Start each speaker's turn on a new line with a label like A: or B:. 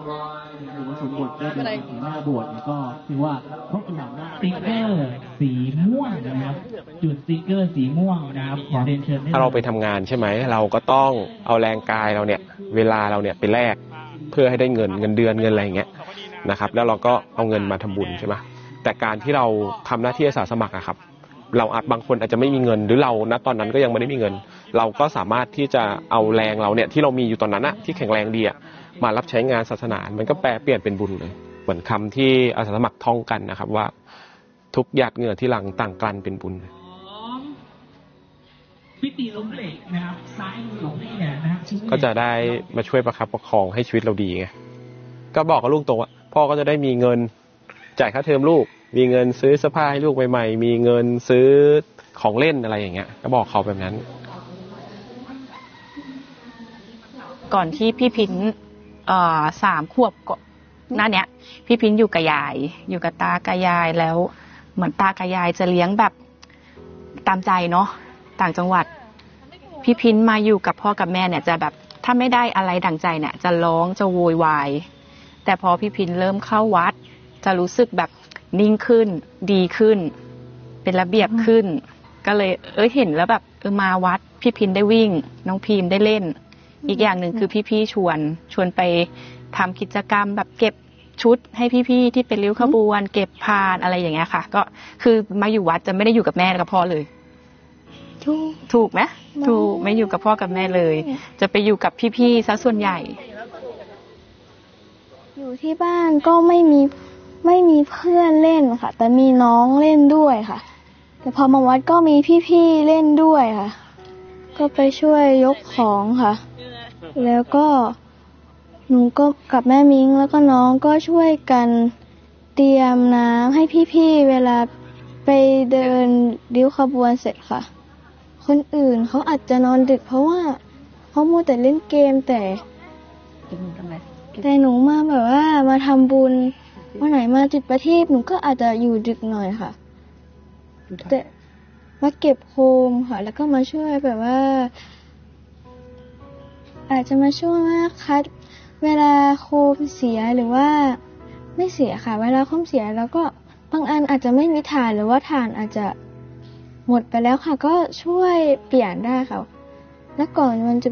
A: หรือว่าสมบทได้เป็นสีหน้าบวชก็ถือว่าครบหลังหน้าสติ๊กเกอร์สีม่วงนะครับจุดสติ๊กเกอร์สีม่วงนะครับขอเรียนเชิญถ้าเราไปทำงานใช่ไหมเราก็ต้องเอาแรงกายเราเนี่ยเวลาเราเนี่ยไปแลกเพื่อให้ได้เงินเดือนเงินอะไรอย่างเงี้ยนะครับแล้วเราก็เอาเงินมาทำบุญใช่ไหมแต่การที่เราทำหน้าที่อาสาสมัครอะครับเราบางคนอาจจะไม่มีเงินหรือเราณตอนนั้นก็ยังไม่ได้มีเงินเราก็สามารถที่จะเอาแรงเราเนี่ยที่เรามีอยู่ตอนนั้นอะที่แข็งแรงดีอะมารับใช้งานศาสนามันก็แปลเปลี่ยนเป็นบุญเลยเหมือนคำที่อาสาสมัครท่องกันนะครับว่าทุกหยาดเหงื่อที่หลั่งต่างกลั่นเป็นบุญพิธีล้มเหลวนะครับซ้ายมือของพี่เนี่ยนะครับก็จะได้มาช่วยประคับประคองให้ชีวิตเราดีไงก็บอกกับลูกโตว่าพ่อก็จะได้มีเงินจ่ายค่าเทอมลูกมีเงินซื้อเสื้อผ้าให้ลูกใหม่ๆมีเงินซื้อของเล่นอะไรอย่างเงี้ยก็บอกเขาแบบนั้น
B: ก่อนที่พี่พิน3 ขวบหน้าเนี้ยพี่พินอยู่กับยายอยู่กับตากับยายแล้วเหมือนตากับยายจะเลี้ยงแบบตามใจเนาะต่างจังหวัดพี่พินมาอยู่กับพ่อกับแม่เนี่ยจะแบบถ้าไม่ได้อะไรดั่งใจเนี่ยจะร้องจะโวยวายแต่พอพี่พินเริ่มเข้าวัดจะรู้สึกแบบนิ่งขึ้นดีขึ้นเป็นระเบียบขึ้นก็เลยเห็นแล้วแบบมาวัดพี่พินได้วิ่งน้องพีมได้เล่นอีกอย่างหนึ่งคือพี่ๆชวนไปทำกิจกรรมแบบเก็บชุดให้พี่ๆที่เป็นริ้วขบวนเก็บพานอะไรอย่างเงี้ยค่ะก็คือมาอยู่วัดจะไม่ได้อยู่กับแม่กับพ่อเลยถูกไหมถูกไม่อยู่กับพ่อกับแม่เลยจะไปอยู่กับพี่ๆซะส่วนใหญ่
C: อยู่ที่บ้านก็ไม่มีเพื่อนเล่นค่ะแต่มีน้องเล่นด้วยค่ะแต่พอมาวัดก็มีพี่ๆเล่นด้วยค่ะก็ไปช่วยยกของค่ะแล้วก็หนูก็กับแม่มิ้งแล้วก็น้องก็ช่วยกันเตรียมน้ำให้พี่ๆเวลาไปเดินริ้วขบวนเสร็จค่ะคนอื่นเขาอาจจะนอนดึกเพราะว่าเขามัวแต่เล่นเกมแต่หนูมาแบบว่ามาทำบุญวันไหนมาจุดประทีปหนูก็อาจจะอยู่ดึกหน่อยค่ะแต่มาเก็บโคมค่ะแล้วก็มาช่วยแบบว่าอาจจะมาช่วยว่าคัดเวลาโคมเสียหรือว่าไม่เสียค่ะเวลาโคมเสียแล้วก็บางอันอาจจะไม่มีถ่านหรือว่าถ่านอาจจะหมดไปแล้วค่ะก็ช่วยเปลี่ยนได้ค่ะและก่อนมันจะ